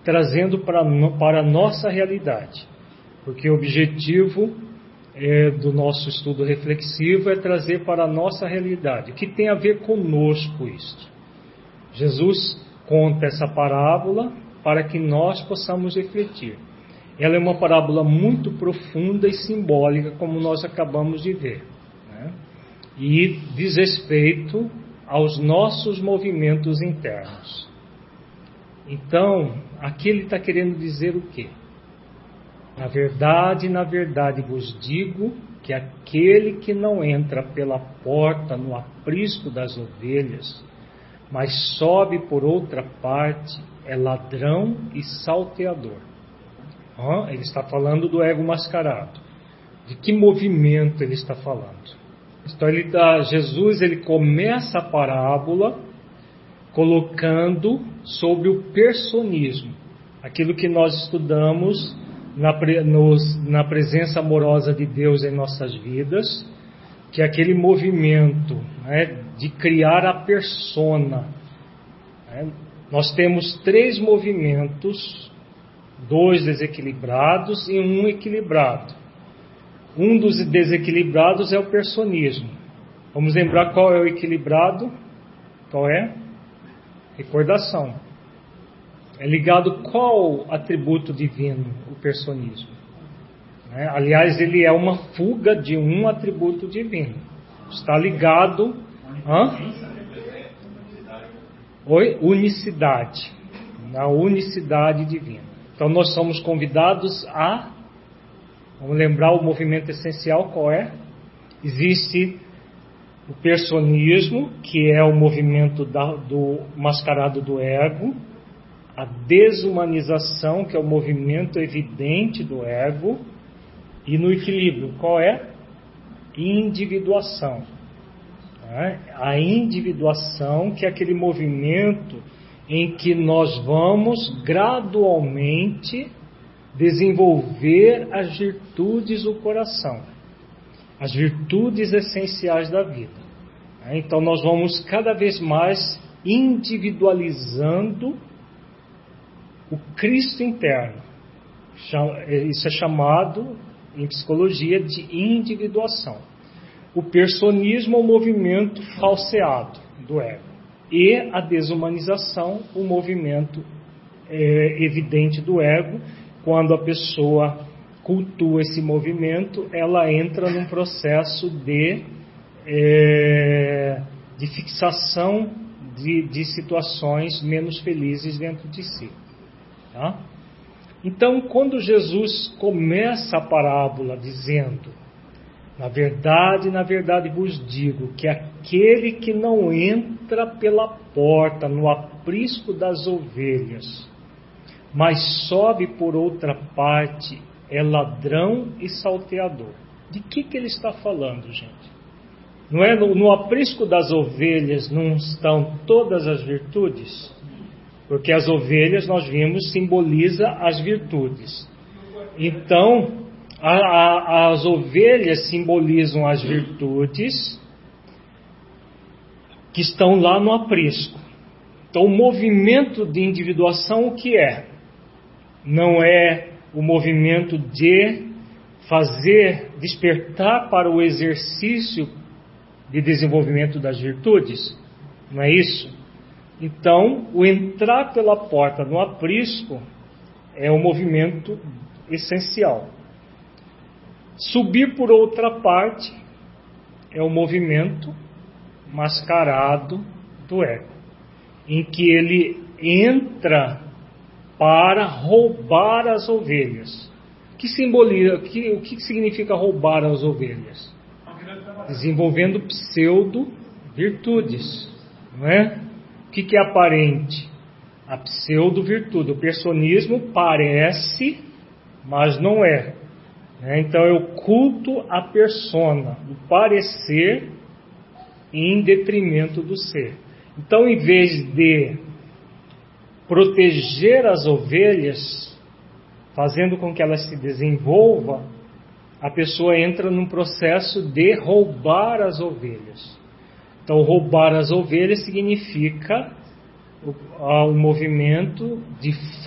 trazendo para a nossa realidade. Porque o objetivo do nosso estudo reflexivo é trazer para a nossa realidade. O que tem a ver conosco isto? Jesus conta essa parábola para que nós possamos refletir. Ela é uma parábola muito profunda e simbólica, como nós acabamos de ver, né? E diz respeito aos nossos movimentos internos. Então, aqui ele está querendo dizer o quê? Na verdade vos digo que aquele que não entra pela porta no aprisco das ovelhas, mas sobe por outra parte, é ladrão e salteador. Ele está falando do ego mascarado. De que movimento ele está falando? Então Jesus começa a parábola colocando sobre o personismo, aquilo que nós estudamos na presença amorosa de Deus em nossas vidas, que é aquele movimento, né, de criar a persona. Nós temos 3 movimentos, 2 desequilibrados e 1 equilibrado. Um dos desequilibrados é o personismo. Vamos lembrar qual é o equilibrado? Qual é? Recordação. É ligado qual atributo divino, o personismo? Aliás, ele é uma fuga de um atributo divino. Está ligado... Unicidade. Na unicidade divina. Então nós somos convidados a... Vamos lembrar o movimento essencial, qual é? Existe o personismo, que é o movimento do mascarado do ego. A desumanização, que é o movimento evidente do ego. E no equilíbrio, qual é? Individuação. A individuação, que é aquele movimento em que nós vamos gradualmente desenvolver as virtudes do coração, as virtudes essenciais da vida. Então nós vamos cada vez mais individualizando o Cristo interno. Isso é chamado em psicologia de individuação. O personismo é o movimento falseado do ego. E a desumanização, o movimento evidente do ego. Quando a pessoa cultua esse movimento, ela entra num processo de fixação de situações menos felizes dentro de si. Tá? Então, quando Jesus começa a parábola dizendo: na verdade vos digo que aquele que não entra pela porta no aprisco das ovelhas, mas sobe por outra parte, é ladrão e salteador. De que ele está falando, gente? Não é no aprisco das ovelhas não estão todas as virtudes? Porque as ovelhas, nós vimos, simboliza as virtudes. Então, as ovelhas simbolizam as virtudes que estão lá no aprisco. Então, o movimento de individuação, o que é? Não é o movimento de fazer despertar para o exercício de desenvolvimento das virtudes? Não é isso? Então, o entrar pela porta no aprisco é o movimento essencial. Subir por outra parte é o movimento mascarado do ego, em que ele entra para roubar as ovelhas. O que significa roubar as ovelhas? Desenvolvendo pseudo-virtudes, não é? O que é aparente? A pseudo-virtude. O personismo parece, mas não é. Então eu culto a persona, o parecer em detrimento do ser. Então, em vez de proteger as ovelhas, fazendo com que elas se desenvolvam, a pessoa entra num processo de roubar as ovelhas. Então, roubar as ovelhas significa o movimento de